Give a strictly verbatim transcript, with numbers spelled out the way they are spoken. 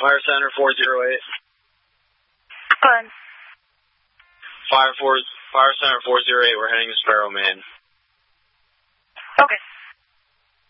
Fire Center four zero eight. Fun. Fire, four, Fire Center four zero eight, we're heading to Sparrow, Maine.